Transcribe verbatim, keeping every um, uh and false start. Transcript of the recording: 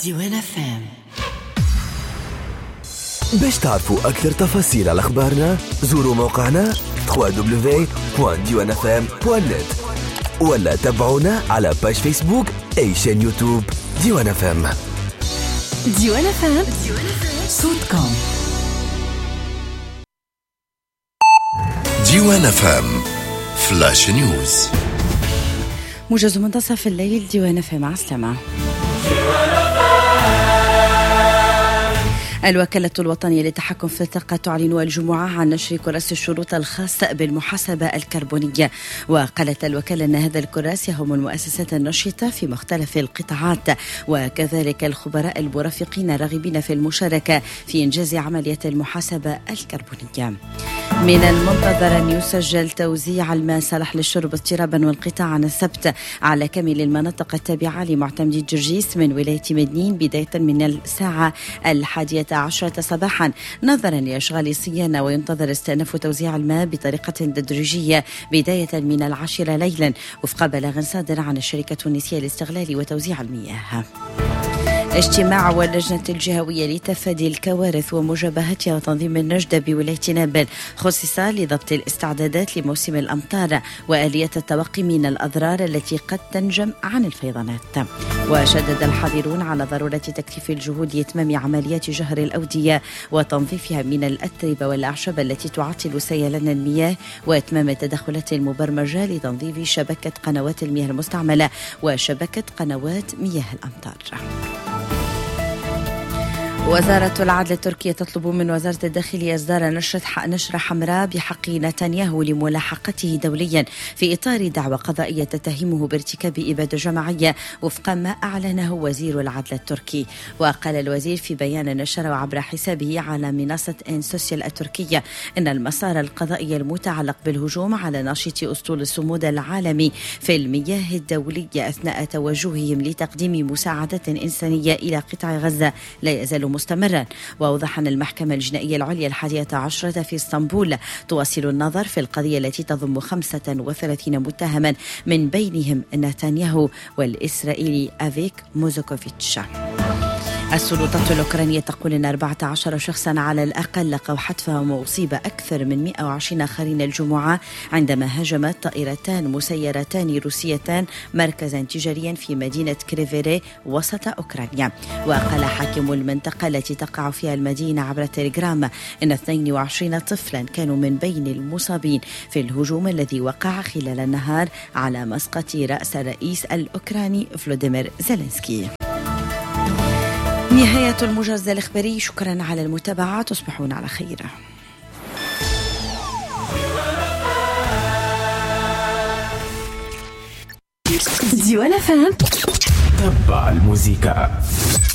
ديوان اف ام. باش تعرفوا أكثر تفاصيل على أخبارنا زوروا موقعنا دبليو دبليو دبليو دوت ديوان اف ام دوت نت ولا تابعونا على باج فيسبوك أي شان يوتيوب ديوان اف ام. ديوان اف ام صوتكم. ديوان اف ام فلاش نيوز. موجز منتصف الليل. ديوان اف ام. مع السلامة. الوكالة الوطنية للتحكم في الطاقة تعلن الجمعة عن نشر كراس الشروط الخاصة بالمحاسبة الكربونية. وقالت الوكالة أن هذا الكراس يهم المؤسسات النشطة في مختلف القطاعات وكذلك الخبراء المرافقين راغبين في المشاركة في إنجاز عملية المحاسبة الكربونية. من المنتظر أن يسجل توزيع الماء صالح للشرب اضطرابا وانقطاعا عن السبت على كامل المناطق التابعة لمعتمد جرجيس من ولاية مدنين بداية من الساعة الحادية عشرة صباحا نظرا لأشغال الصيانة، وينتظر استئناف توزيع الماء بطريقة تدريجية بداية من العاشرة ليلا وفق بلاغ صادر عن الشركة التونسية لاستغلال وتوزيع المياه. اجتماع واللجنة الجهوية لتفادي الكوارث ومجابهتها وتنظيم النجدة بولاية نابل خصص لضبط الاستعدادات لموسم الأمطار وآلية التوقي من الأضرار التي قد تنجم عن الفيضانات. وشدد الحاضرون على ضرورة تكثيف الجهود لإتمام عمليات جهر الأودية وتنظيفها من الأتربة والأعشاب التي تعطل سيلان المياه وإتمام التدخلات المبرمجة لتنظيف شبكة قنوات المياه المستعملة وشبكة قنوات مياه الأمطار. وزارة العدل التركية تطلب من وزارة الداخلية إصدار نشرة حمراء بحق نتنياهو لملاحقته دوليا في إطار دعوى قضائية تتهمه بارتكاب إبادة جماعية وفق ما أعلنه وزير العدل التركي. وقال الوزير في بيان نشره عبر حسابه على منصة إن سوسيال التركية إن المسار القضائي المتعلق بالهجوم على ناشط أسطول الصمود العالمي في المياه الدولية أثناء توجههم لتقديم مساعدات إنسانية إلى قطاع غزة لا يزال مستمرا. وأوضح أن المحكمة الجنائية العليا الحادية عشرة في اسطنبول تواصل النظر في القضية التي تضم خمسة وثلاثين متهما من بينهم نتنياهو والإسرائيلي أفيك موزوكوفيتش. السلطات الأوكرانية تقول أن أربعة عشر شخصا على الأقل لقوا حتفهم وأصيب أكثر من مئة وعشرين آخرين الجمعة عندما هاجمت طائرتان مسيرتان روسيتان مركزا تجاريا في مدينة كريفيري وسط أوكرانيا. وقال حاكم المنطقة التي تقع فيها المدينة عبر تليجرام أن اثنين وعشرين طفلا كانوا من بين المصابين في الهجوم الذي وقع خلال النهار على مسقط رأس الرئيس الأوكراني فلوديمير زيلينسكي. نهاية الموجز الإخباري. شكرا على المتابعة. تصبحون على خير. ديوان اف ام. تبع الموسيقى.